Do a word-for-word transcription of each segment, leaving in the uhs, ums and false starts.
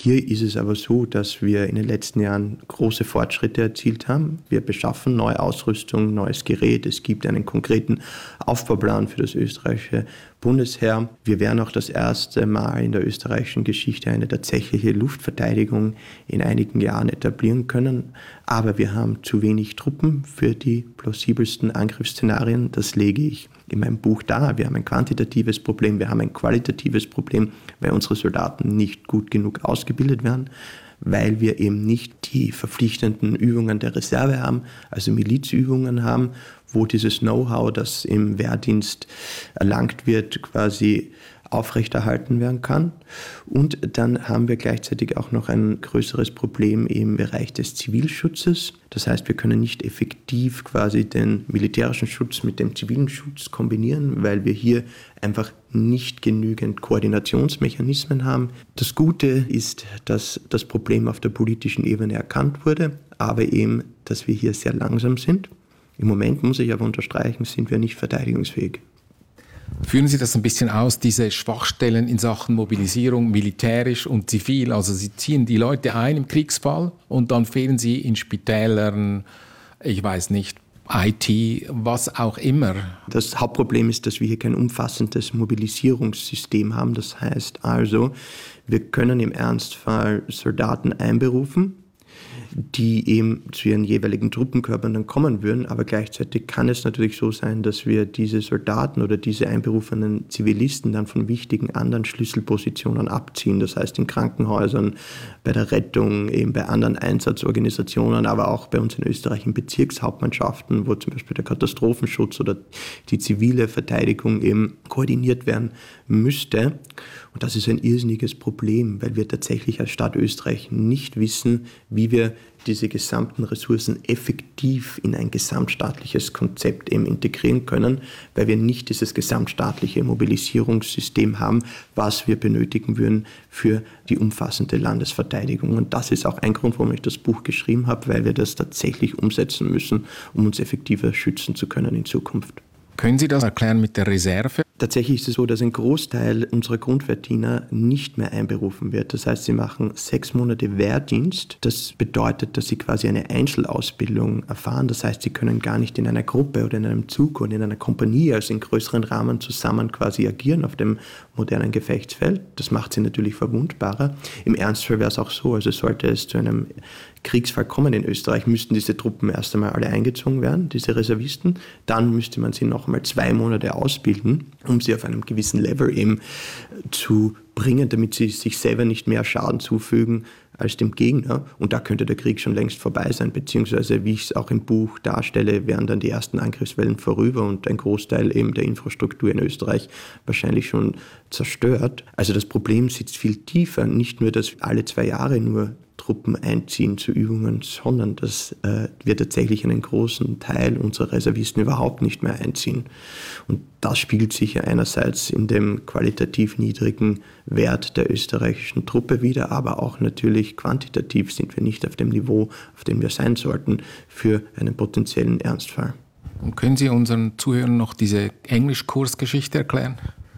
Hier ist es aber so, dass wir in den letzten Jahren große Fortschritte erzielt haben. Wir beschaffen neue Ausrüstung, neues Gerät. Es gibt einen konkreten Aufbauplan für das österreichische Bundesheer. Wir werden auch das erste Mal in der österreichischen Geschichte eine tatsächliche Luftverteidigung in einigen Jahren etablieren können. Aber wir haben zu wenig Truppen für die plausibelsten Angriffsszenarien. Das lege ich in meinem Buch dar. Wir haben ein quantitatives Problem, wir haben ein qualitatives Problem, weil unsere Soldaten nicht gut genug ausgebildet werden, weil wir eben nicht die verpflichtenden Übungen der Reserve haben, also Milizübungen haben, wo dieses Know-how, das im Wehrdienst erlangt wird, quasi aufrechterhalten werden kann. Und dann haben wir gleichzeitig auch noch ein größeres Problem im Bereich des Zivilschutzes. Das heißt, wir können nicht effektiv quasi den militärischen Schutz mit dem zivilen Schutz kombinieren, weil wir hier einfach nicht genügend Koordinationsmechanismen haben. Das Gute ist, dass das Problem auf der politischen Ebene erkannt wurde, aber eben, dass wir hier sehr langsam sind. Im Moment, muss ich aber unterstreichen, sind wir nicht verteidigungsfähig. Führen Sie das ein bisschen aus, diese Schwachstellen in Sachen Mobilisierung, militärisch und zivil? Also Sie ziehen die Leute ein im Kriegsfall und dann fehlen sie in Spitälern, ich weiß nicht, I T, was auch immer. Das Hauptproblem ist, dass wir hier kein umfassendes Mobilisierungssystem haben. Das heißt also, wir können im Ernstfall Soldaten einberufen, die eben zu ihren jeweiligen Truppenkörpern dann kommen würden. Aber gleichzeitig kann es natürlich so sein, dass wir diese Soldaten oder diese einberufenen Zivilisten dann von wichtigen anderen Schlüsselpositionen abziehen. Das heißt in Krankenhäusern, bei der Rettung, eben bei anderen Einsatzorganisationen, aber auch bei uns in Österreich in Bezirkshauptmannschaften, wo zum Beispiel der Katastrophenschutz oder die zivile Verteidigung eben koordiniert werden müsste. Und das ist ein irrsinniges Problem, weil wir tatsächlich als Staat Österreich nicht wissen, wie wir diese gesamten Ressourcen effektiv in ein gesamtstaatliches Konzept eben integrieren können, weil wir nicht dieses gesamtstaatliche Mobilisierungssystem haben, was wir benötigen würden für die umfassende Landesverteidigung. Und das ist auch ein Grund, warum ich das Buch geschrieben habe, weil wir das tatsächlich umsetzen müssen, um uns effektiver schützen zu können in Zukunft. Können Sie das erklären mit der Reserve? Tatsächlich ist es so, dass ein Großteil unserer Grundwehrdiener nicht mehr einberufen wird. Das heißt, sie machen sechs Monate Wehrdienst. Das bedeutet, dass sie quasi eine Einzelausbildung erfahren. Das heißt, sie können gar nicht in einer Gruppe oder in einem Zug oder in einer Kompanie, also in größeren Rahmen zusammen quasi agieren auf dem modernen Gefechtsfeld. Das macht sie natürlich verwundbarer. Im Ernstfall wäre es auch so, also sollte es zu einem Kriegsfall kommen in Österreich, müssten diese Truppen erst einmal alle eingezogen werden, diese Reservisten. Dann müsste man sie noch einmal zwei Monate ausbilden, um sie auf einem gewissen Level eben zu bringen, damit sie sich selber nicht mehr Schaden zufügen als dem Gegner. Und da könnte der Krieg schon längst vorbei sein, beziehungsweise, wie ich es auch im Buch darstelle, wären dann die ersten Angriffswellen vorüber und ein Großteil eben der Infrastruktur in Österreich wahrscheinlich schon zerstört. Also das Problem sitzt viel tiefer. Nicht nur, dass alle zwei Jahre nur Truppen einziehen zu Übungen, sondern dass äh, wir tatsächlich einen großen Teil unserer Reservisten überhaupt nicht mehr einziehen. Und das spiegelt sich ja einerseits in dem qualitativ niedrigen Wert der österreichischen Truppe wider, aber auch natürlich quantitativ sind wir nicht auf dem Niveau, auf dem wir sein sollten für einen potenziellen Ernstfall. Und können Sie unseren Zuhörern noch diese Englischkursgeschichte erklären?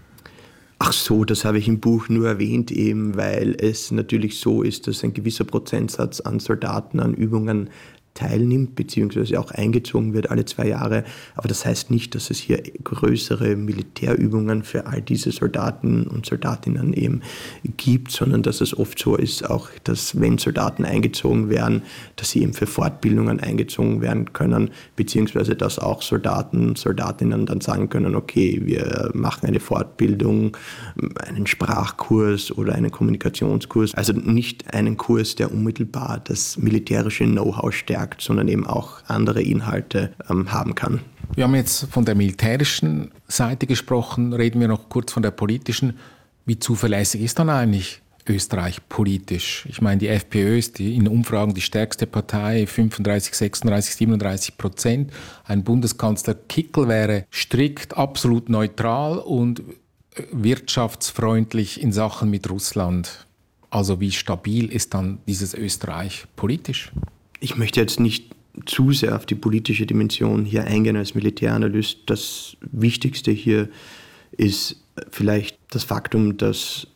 Ach so, das habe ich im Buch nur erwähnt, eben weil es natürlich so ist, dass ein gewisser Prozentsatz an Soldaten an Übungen teilnimmt, beziehungsweise auch eingezogen wird alle zwei Jahre. Aber das heißt nicht, dass es hier größere Militärübungen für all diese Soldaten und Soldatinnen eben gibt, sondern dass es oft so ist, auch, dass wenn Soldaten eingezogen werden, dass sie eben für Fortbildungen eingezogen werden können, beziehungsweise dass auch Soldaten und Soldatinnen dann sagen können, okay, wir machen eine Fortbildung, einen Sprachkurs oder einen Kommunikationskurs. Also nicht einen Kurs, der unmittelbar das militärische Know-how stärkt, sondern eben auch andere Inhalte ähm, haben kann. Wir haben jetzt von der militärischen Seite gesprochen, reden wir noch kurz von der politischen. Wie zuverlässig ist dann eigentlich Österreich politisch? Ich meine, die FPÖ ist die, in Umfragen die stärkste Partei, fünfunddreißig, sechsunddreißig, siebenunddreißig Prozent. Ein Bundeskanzler Kickl wäre strikt, absolut neutral und wirtschaftsfreundlich in Sachen mit Russland. Also wie stabil ist dann dieses Österreich politisch? Ich möchte jetzt nicht zu sehr auf die politische Dimension hier eingehen als Militäranalyst. Das Wichtigste hier ist vielleicht das Faktum, dass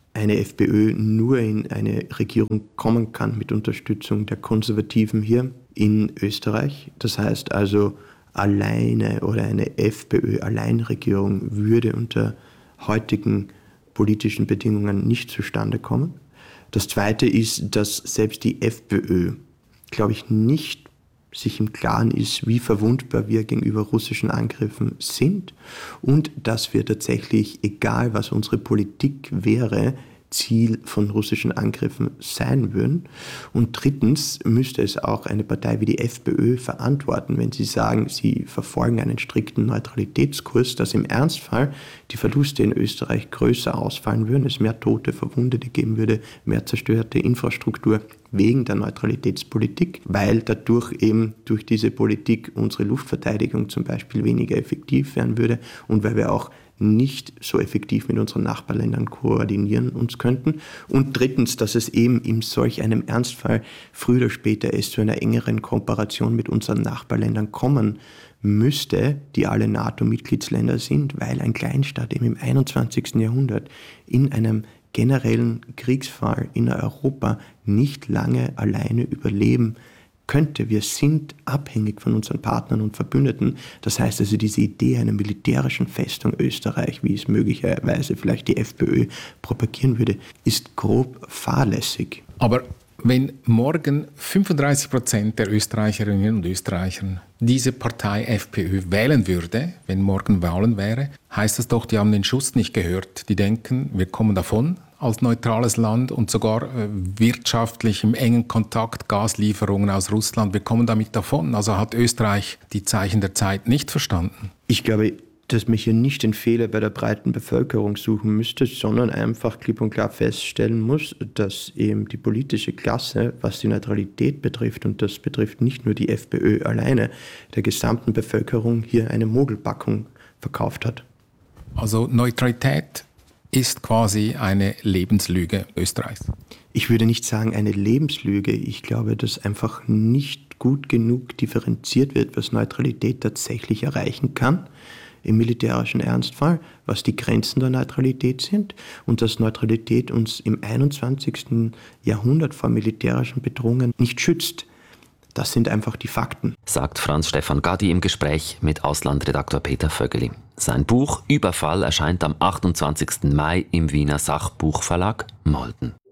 eine FPÖ nur in eine Regierung kommen kann mit Unterstützung der Konservativen hier in Österreich. Das heißt also, alleine oder eine FPÖ-Alleinregierung würde unter heutigen politischen Bedingungen nicht zustande kommen. Das Zweite ist, dass selbst die FPÖ, glaube ich, nicht sich im Klaren ist, wie verwundbar wir gegenüber russischen Angriffen sind und dass wir tatsächlich, egal was unsere Politik wäre, Ziel von russischen Angriffen sein würden. Und drittens müsste es auch eine Partei wie die FPÖ verantworten, wenn sie sagen, sie verfolgen einen strikten Neutralitätskurs, dass im Ernstfall die Verluste in Österreich größer ausfallen würden, es mehr Tote, Verwundete geben würde, mehr zerstörte Infrastruktur wegen der Neutralitätspolitik, weil dadurch eben durch diese Politik unsere Luftverteidigung zum Beispiel weniger effektiv werden würde und weil wir auch nicht so effektiv mit unseren Nachbarländern koordinieren uns könnten. Und drittens, dass es eben in solch einem Ernstfall früher oder später es zu einer engeren Kooperation mit unseren Nachbarländern kommen müsste, die alle NATO-Mitgliedsländer sind, weil ein Kleinstaat eben im einundzwanzigsten Jahrhundert in einem generellen Kriegsfall in Europa nicht lange alleine überleben könnte. Wir sind abhängig von unseren Partnern und Verbündeten. Das heißt also, diese Idee einer militärischen Festung Österreich, wie es möglicherweise vielleicht die FPÖ propagieren würde, ist grob fahrlässig. Aber wenn morgen fünfunddreißig Prozent der Österreicherinnen und Österreicher diese Partei FPÖ wählen würde, wenn morgen Wahlen wäre, heißt das doch, die haben den Schuss nicht gehört. Die denken, wir kommen davon als neutrales Land und sogar äh, wirtschaftlich im engen Kontakt, Gaslieferungen aus Russland, wir kommen damit davon. Also hat Österreich die Zeichen der Zeit nicht verstanden? Ich glaube, dass man hier nicht den Fehler bei der breiten Bevölkerung suchen müsste, sondern einfach klipp und klar feststellen muss, dass eben die politische Klasse, was die Neutralität betrifft, und das betrifft nicht nur die FPÖ alleine, der gesamten Bevölkerung hier eine Mogelpackung verkauft hat. Also Neutralität ist quasi eine Lebenslüge Österreichs. Ich würde nicht sagen eine Lebenslüge. Ich glaube, dass einfach nicht gut genug differenziert wird, was Neutralität tatsächlich erreichen kann im militärischen Ernstfall, was die Grenzen der Neutralität sind und dass Neutralität uns im einundzwanzigsten Jahrhundert vor militärischen Bedrohungen nicht schützt. Das sind einfach die Fakten. Sagt Franz Stefan Gadi im Gespräch mit Auslandredaktor Peter Vögeli. Sein Buch Überfall erscheint am achtundzwanzigsten Mai im Wiener Sachbuchverlag Malden.